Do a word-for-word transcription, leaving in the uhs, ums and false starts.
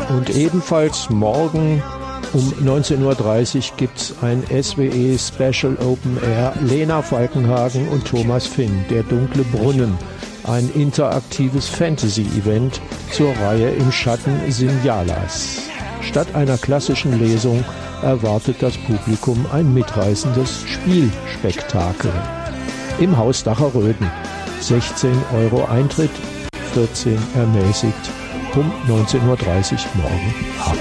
Und ebenfalls morgen um neunzehn Uhr dreißig gibt es ein S W E Special Open Air. Lena Falkenhagen und Thomas Finn, Der dunkle Brunnen. Ein interaktives Fantasy-Event zur Reihe Im Schatten Sinjalas. Statt einer klassischen Lesung erwartet das Publikum ein mitreißendes Spielspektakel. Im Haus Dacher-Röden. sechzehn Euro Eintritt, vierzehn ermäßigt. Um neunzehn Uhr dreißig morgen Abend.